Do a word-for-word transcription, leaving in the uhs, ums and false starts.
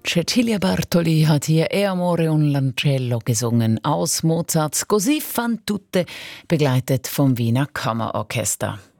Cecilia Bartoli hat hier E Amore un Lancello gesungen aus Mozarts Così fan tutte, begleitet vom Wiener Kammerorchester.